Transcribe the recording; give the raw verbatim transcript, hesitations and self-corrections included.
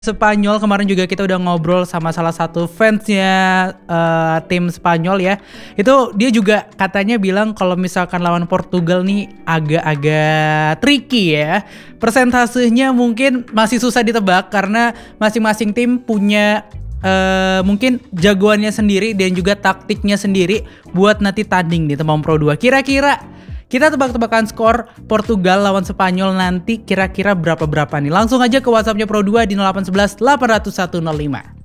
Spanyol kemarin juga kita udah ngobrol sama salah satu fansnya uh, tim Spanyol ya. Itu dia juga katanya bilang kalau misalkan lawan Portugal nih agak-agak tricky ya. Persentasenya mungkin masih susah ditebak karena masing-masing tim punya uh, mungkin jagoannya sendiri dan juga taktiknya sendiri buat nanti tanding di Temam Pro dua. Kira-kira kita tebak-tebakan skor Portugal lawan Spanyol nanti kira-kira berapa-berapa nih. Langsung aja ke WhatsAppnya Pro dua di nol delapan satu satu delapan nol satu nol lima.